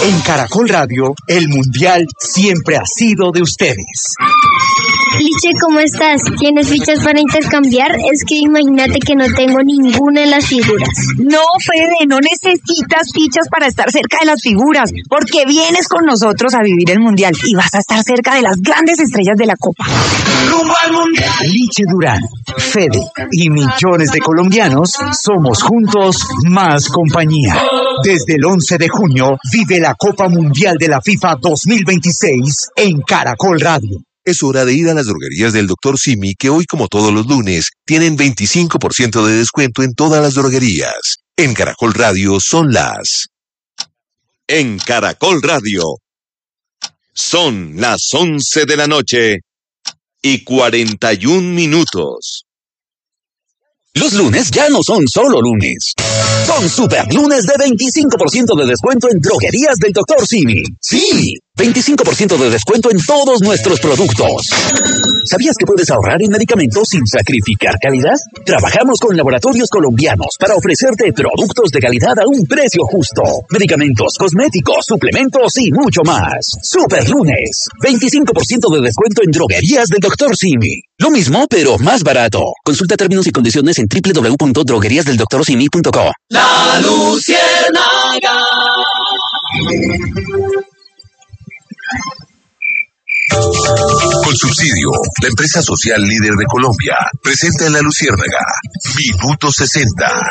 En Caracol Radio, el Mundial siempre ha sido de ustedes. Liche, ¿cómo estás? ¿Tienes fichas para intercambiar? Es que imagínate que no tengo ninguna de las figuras. No, Fede, no necesitas fichas para estar cerca de las figuras, porque vienes con nosotros a vivir el Mundial y vas a estar cerca de las grandes estrellas de la Copa. ¡Rumbo al Mundial! Liche Durán, Fede y millones de colombianos somos juntos más compañía. Desde el 11 de junio vive la Copa Mundial de la FIFA 2026 en Caracol Radio. Es hora de ir a las droguerías del Dr. Simi, que hoy, como todos los lunes, tienen 25% de descuento en todas las droguerías. En Caracol Radio son las... En Caracol Radio son las 11 de la noche y 41 minutos. Los lunes ya no son solo lunes. Son super lunes de 25% de descuento en droguerías del Dr. Simi. Sí, 25% de descuento en todos nuestros productos. ¿Sabías que puedes ahorrar en medicamentos sin sacrificar calidad? Trabajamos con laboratorios colombianos para ofrecerte productos de calidad a un precio justo. Medicamentos, cosméticos, suplementos y mucho más. Super lunes, 25% de descuento en droguerías del Dr. Simi. Lo mismo, pero más barato. Consulta términos y condiciones en www.drogueriasdeldoctorsimi.co. La Luciérnaga. Colsubsidio, la empresa social líder de Colombia, presenta en La Luciérnaga, Minuto 60.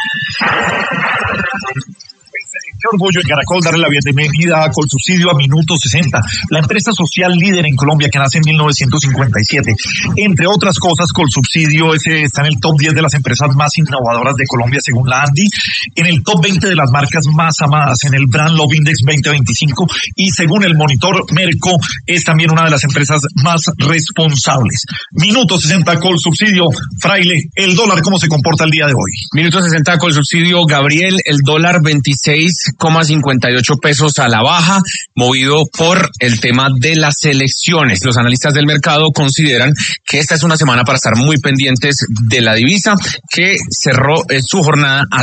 Qué orgullo en Caracol darle la bienvenida a Colsubsidio a Minuto 60, la empresa social líder en Colombia que nace en 1957. Entre otras cosas, Colsubsidio está en el top 10 de las empresas más innovadoras de Colombia según la ANDI, en el top 20 de las marcas más amadas en el Brand Love Index 2025 y según el monitor Merco es también una de las empresas más responsables. Minuto 60 Colsubsidio. Fraile, el dólar, ¿cómo se comporta el día de hoy? Minuto 60 Colsubsidio. Gabriel, el dólar 26,58 pesos a la baja, movido por el tema de las elecciones. Los analistas del mercado consideran que esta es una semana para estar muy pendientes de la divisa, que cerró su jornada a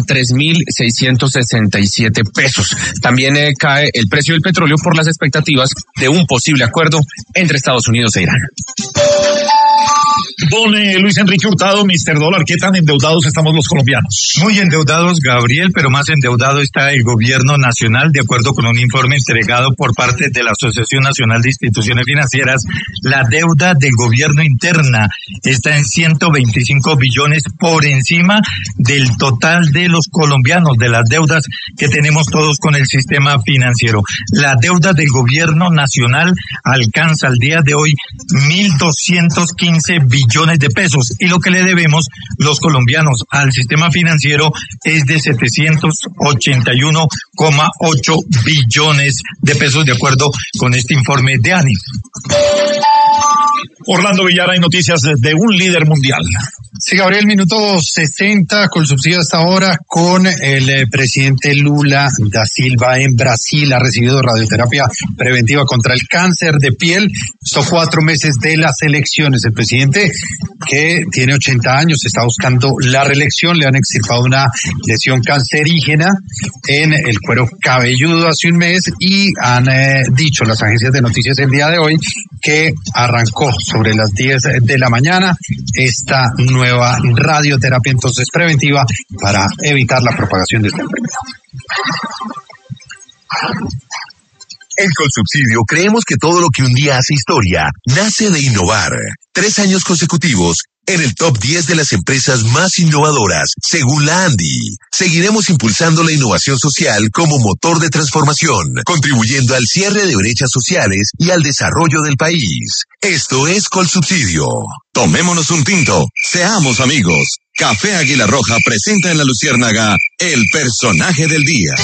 3.667 pesos. También cae el precio del petróleo por las expectativas de un posible acuerdo entre Estados Unidos e Irán. Don Luis Enrique Hurtado, Mr. Dólar, ¿qué tan endeudados estamos los colombianos? Muy endeudados, Gabriel, pero más endeudado está el gobierno nacional, de acuerdo con un informe entregado por parte de la Asociación Nacional de Instituciones Financieras. La deuda del gobierno interna está en 125 billones por encima del total de los colombianos, de las deudas que tenemos todos con el sistema financiero. La deuda del gobierno nacional alcanza al día de hoy 1.215 billones de pesos y lo que le debemos los colombianos al sistema financiero es de 781,8 billones de pesos, de acuerdo con este informe de ANI. Orlando Villar, hay noticias de un líder mundial. Sí, Gabriel, minuto 60, Colsubsidio hasta ahora con el presidente Lula da Silva en Brasil. Ha recibido radioterapia preventiva contra el cáncer de piel. Estos 4 meses de las elecciones. El presidente, que tiene 80 años, está buscando la reelección. Le han extirpado una lesión cancerígena en el cuero cabelludo hace un mes y han dicho las agencias de noticias el día de hoy que arrancó sobre las 10 de la mañana esta nueva radioterapia entonces preventiva para evitar la propagación de esta enfermedad. En Colsubsidio creemos que todo lo que un día hace historia nace de innovar. 3 años consecutivos en el top 10 de las empresas más innovadoras, según la ANDI. Seguiremos impulsando la innovación social como motor de transformación, contribuyendo al cierre de brechas sociales y al desarrollo del país. Esto es Colsubsidio. Tomémonos un tinto, seamos amigos. Café Águila Roja presenta en La Luciérnaga el personaje del día.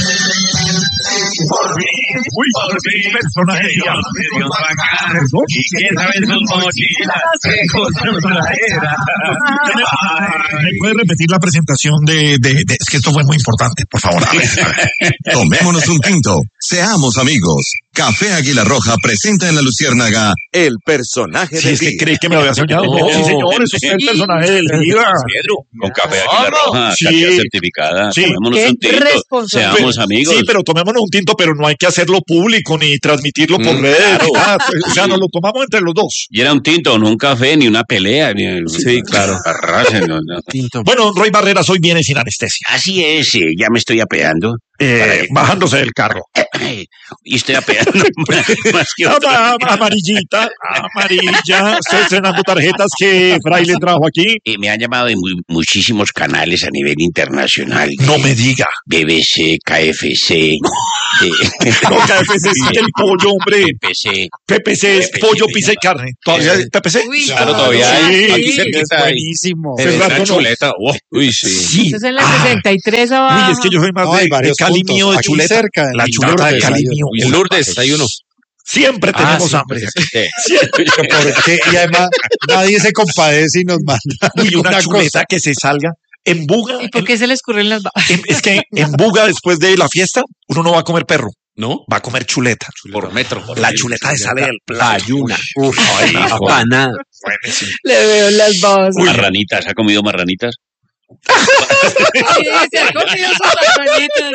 Por fin, personaje del día. ¿Y qué saben sus mochilas? ¿Qué cosas traerá? ¿Me puede repetir la presentación de es que esto fue muy importante, por favor? Tomémonos un tinto, Seamos amigos. Café Águila Roja presenta en La Luciérnaga el personaje Si es que creí que me lo había soñado. No. Sí, señor, eso es el personaje del día. Pedro, con Café Águila Roja, Sí. calidad certificada. Sí. Tomémonos Qué un tinto. responsable. Seamos amigos. Sí, pero tomémonos un tinto, pero no hay que hacerlo público ni transmitirlo por redes. claro. Ni nada. O sea, nos lo tomamos entre los dos. Y era un tinto, no un café, ni una pelea. Sí, claro. Arrasen, no. Bueno, don Roy Barreras hoy viene sin anestesia. Así es, ya me estoy apeando. Bajándose del carro. Y estoy apeando más que otro. Amarillita, amarilla. Estoy estrenando tarjetas que Fraile trajo aquí. Me han llamado de muchísimos canales a nivel internacional. No me diga. BBC, KFC. No, KFC es el pollo, hombre. PPC. PPC es pollo, pizza y carne. ¿Todavía hay PPC? Claro, todavía hay. Sí. Aquí cerquita hay. Buenísimo. Hace rato Una no. chuleta. Uy, sí. Sí. Eso es en la 63 abajo. Uy, es que yo soy más No, hay de varios Cali puntos. mío de Aquí chuleta. cerca de La chuleta de Lourdes Cali hay mío. En Lourdes hay uno. Siempre tenemos hambre. Siempre. Porque, y además nadie se compadece y nos manda Uy, una chuleta cosa. que se salga. En Buga, ¿Y por qué se le escurren las babas? es que en Buga, después de la fiesta, uno no va a comer perro, ¿No? va a comer chuleta. Por metro. La chuleta de sale del plato. Ayuna. Uf, ay, Apanada. buenísimo. Le veo las babas. Marranitas, ¿ha comido marranitas? Sí, se ha comido sus marranitas.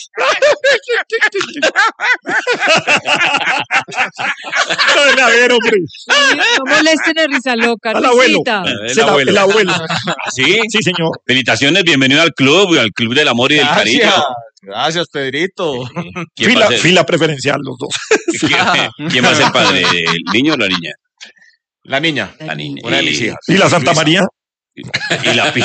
A ver, hombre. No molesten a Risa Loca. Al abuelo. Risita. El abuelo. ¿Sí? Sí, señor. Felicitaciones, bienvenido al club del amor y del cariño. Gracias, Pedrito. ¿Quién va a ser- Fila preferencial, los dos. ¿Quién va a ser padre? ¿El niño o la niña? La niña. La niña. Una de mis hijas. ¿Y la Santa María? Y la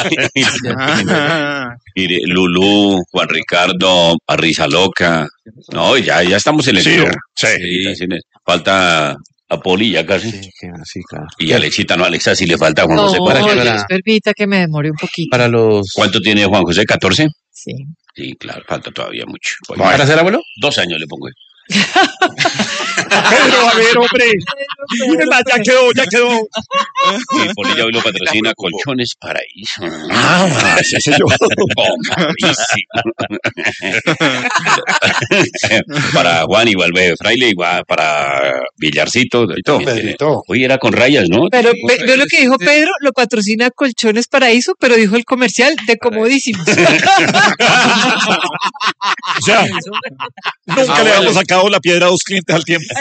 y Lulú, Juan Ricardo, a Risa Loca. No, ya estamos en el Sí, club. sí. Felicitaciones. Falta a Poli ya casi. Sí, claro. Y a Alexita, no, Alexa sí le falta a Juan José. ¿Para qué? Dios, permita que me demore un poquito. Para los... ¿Cuánto tiene Juan José? ¿14? Sí. Sí, claro, falta todavía mucho. ¿Para ser abuelo? 2 años le pongo. Pedro, a ver, hombre. Mírala, ya quedó. Y por ella hoy lo patrocina Colchones Paraíso. Sí, señor. Oh, mauricio. Para Juan igual, Fraile igual, para Villarcito. Pedrito. Hoy era con rayas, ¿no? Pero veo lo que dijo Pedro, lo patrocina Colchones Paraíso, pero dijo el comercial de comodísimos. O sea, nunca le habíamos sacado la piedra a 2 clientes al tiempo.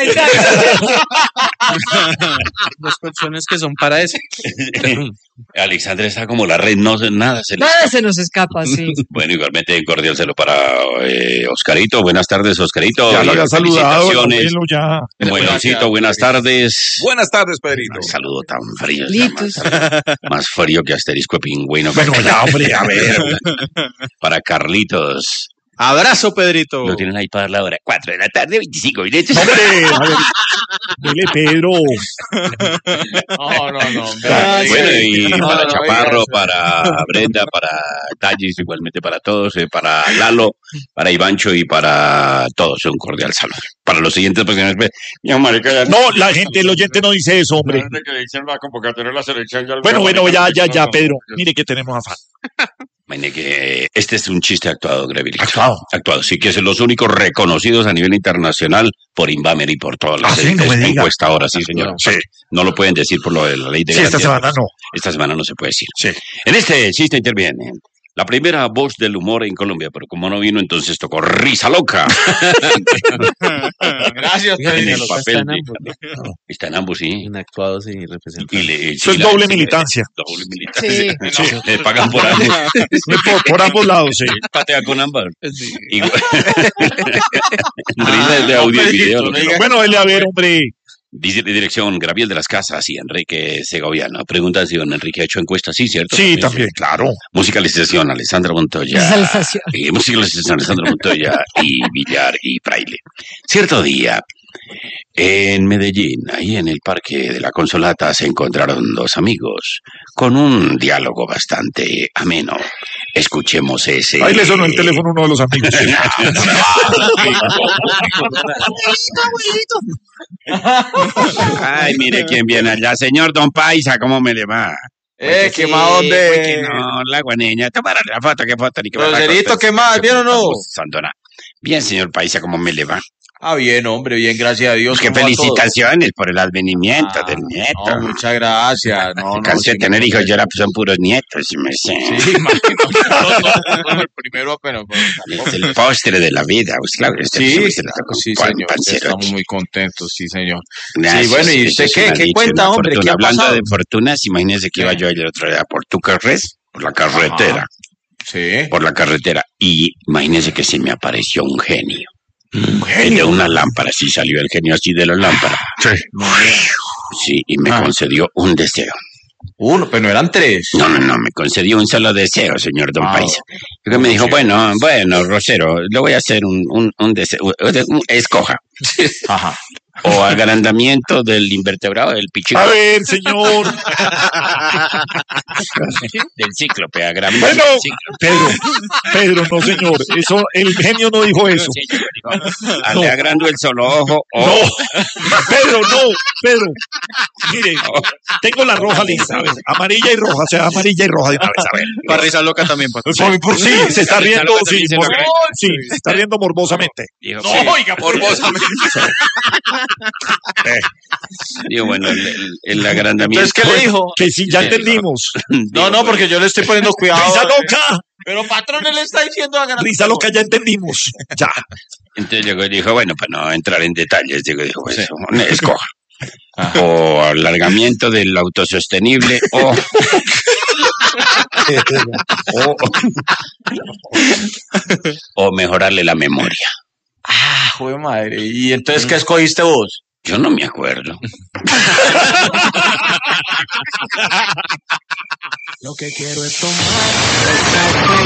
Los colchones que son para eso. Alexandra está como la red, no nada se le Nada se nos escapa, sí. Bueno, igualmente cordial saludo para Oscarito. Buenas tardes, Oscarito. Ya lo había saludado. Felicitaciones. Abuelo, ya. Buenoncito, buenas tardes. Buenas tardes, Pedrito. Un saludo tan frío. Litos. Más frío que asterisco de pingüino. Bueno, ya, hombre, a ver. Para Carlitos. Abrazo, Pedrito. Lo tienen ahí para la hora. 4 de la tarde, 25 minutos. Hombre, a ver. Dile, Pedro. No. Bueno, y No, para no, Chaparro, oiga, para Brenda, para Tallis, igualmente para todos, para Lalo, para Ivancho y para todos. Un cordial saludo. Para los siguientes, pues, No, la gente, el oyente no dice eso, hombre. Bueno, ya, Pedro. Mire que tenemos afán. Imagine que este es un chiste actuado, Grevilito. Actuado. Sí, que son los únicos reconocidos a nivel internacional por Invamer y por todas las sí, no me diga. encuestadoras, sí, señor. Sí. No lo pueden decir por lo de la ley de Sí, esta garantía. semana no. Esta semana no se puede decir. Sí. En este chiste interviene la primera voz del humor en Colombia, pero como no vino, entonces tocó Risa Loca. Gracias, En el Pedrito. papel está en ambos, sí. En actuados y representados. Eso es doble militancia. Doble militancia. Sí. Sí, le pagan por ambos. Por ambos lados, sí. Patea con ambas. Igual. Risa de audio y video. ¿no? Bueno, dele a ver, hombre. Dice la dirección Gabriel de las Casas y Enrique Segoviano. Pregunta si don Enrique ha hecho encuestas, sí, ¿cierto? Sí, también, claro. Musicalización, Alessandra Montoya. Musicalización. Musicalización, Alessandra Montoya y Villar y Fraile. Cierto día, en Medellín, ahí en el Parque de la Consolata, se encontraron 2 amigos con un diálogo bastante ameno. Escuchemos ese. Ahí le sonó el teléfono a uno de los amigos. Ay, mire quién viene allá. Señor Don Paisa, ¿cómo me le va? ¿Qué más dónde? No, la guaneña. Tomar la foto, qué foto, ni qué Roserito, ¿qué más? ¿Bien o no? Sandona. Bien, señor Paisa, ¿cómo me le va? Bien, hombre, bien, gracias a Dios. Qué felicitaciones por el advenimiento del nieto. No, muchas gracias. No, Cansé de tener hijos, yo ahora pues, son puros nietos, me sé. Sí, imagino. No, el primero apenas. Es el postre de la vida, pues claro. Sí, señor. Estamos muy contentos, sí, señor. Gracias, sí, bueno, ¿y usted qué cuenta, hombre? ¿Qué ha Hablando pasado? de fortunas, imagínese que iba yo el otro día por Tucarres, por la carretera. Sí. Por la carretera. Y imagínese que se me apareció un genio. De una lámpara, sí salió el genio así de la lámpara. Sí. Sí, y me concedió un deseo. Uno, pero no eran tres. No, me concedió un solo deseo, señor Don Paisa. Porque me dijo, bueno, Rosero, le voy a hacer un deseo, escoja. Ajá. O agrandamiento del invertebrado del pichico. A ver, señor. Del cíclope, agrandamiento Bueno, del cíclope. Pedro, no, señor. Eso, el genio no dijo eso. No. Le agrando el solo ojo. No, Pedro, no, Pedro. Mire, tengo la roja lista. A ver, amarilla y roja, o sea, amarilla y roja de una vez. A ver. Para risa loca también. Por sí, se está riendo, sí, se está riendo morbosamente. Dijo, No, oiga, morbosamente. Digo, bueno, el agrandamiento. Entonces, ¿qué le dijo? Que sí, ya entendimos. No, porque yo le estoy poniendo cuidado. ¡Risa loca! Pero patrón, él está diciendo Risa loca, ya entendimos. Ya. Entonces llegó y dijo, bueno, para no entrar en detalles, dijo, pues, escoja. O alargamiento del autosostenible o mejorarle la memoria. Joder, madre. ¿Y entonces qué escogiste vos? Yo no me acuerdo. Lo que quiero es tomar